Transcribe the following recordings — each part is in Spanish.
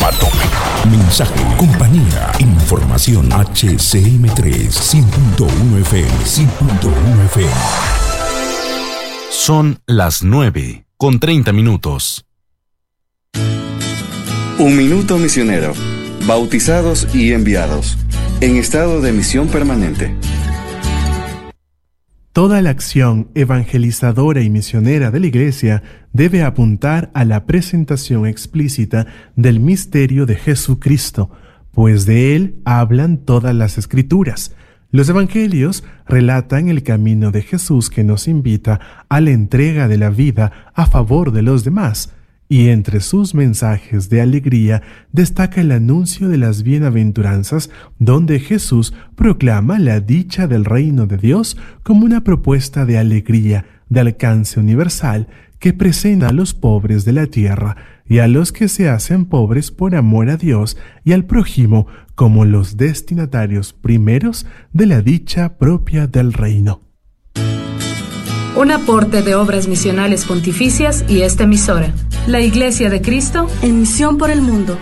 Mensaje, compañía, información. HCM3 100.1 FM, 100.1 FM. Son las 9:30. Un minuto misionero. Bautizados y enviados. En estado de misión permanente. Toda la acción evangelizadora y misionera de la Iglesia debe apuntar a la presentación explícita del misterio de Jesucristo, pues de él hablan todas las Escrituras. Los Evangelios relatan el camino de Jesús que nos invita a la entrega de la vida a favor de los demás, y entre sus mensajes de alegría destaca el anuncio de las bienaventuranzas, donde Jesús proclama la dicha del reino de Dios como una propuesta de alegría de alcance universal que presenta a los pobres de la tierra y a los que se hacen pobres por amor a Dios y al prójimo como los destinatarios primeros de la dicha propia del reino. Un aporte de Obras Misionales Pontificias y esta emisora, la Iglesia de Cristo, en misión por el mundo.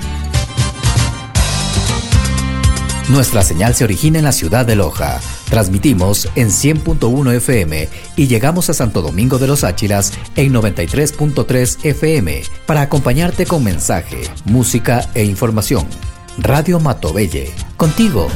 Nuestra señal se origina en la ciudad de Loja. Transmitimos en 100.1 FM y llegamos a Santo Domingo de los Áchilas en 93.3 FM para acompañarte con mensaje, música e información. Radio Matobelle, contigo